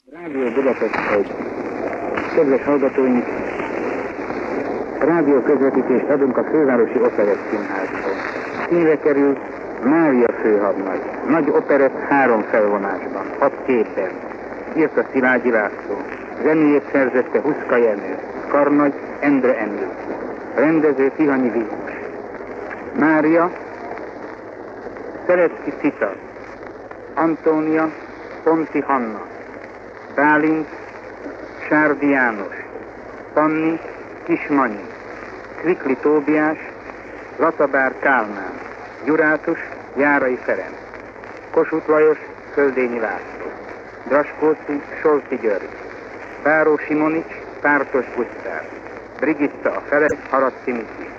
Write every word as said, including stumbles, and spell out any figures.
Rádió Budapest egy. Kedves hallgatóink, rádió közvetítést adunk a Fővárosi Operett Színházból. Színre kerül Mária főhadnagy. Nagy operett három felvonásban, hat képen. Írta Szilágyi László. Zenéjét szerzette Huszka Jenő. Karnagy Endre Endő. Rendező Tihanyi Vilmos. Mária Szerecki Cita. Antónia Ponti Hanna. Bálint Sárdi János. Panni Kismanyi. Kvikli Tóbiás Latabár Kálmán. Gyurátus Járai Ferenc. Kossuth Lajos Földényi László. Draskóci Solti György. Báró Simonics Pártos Gusztáv. Brigitta a Fele Haraszti Miki.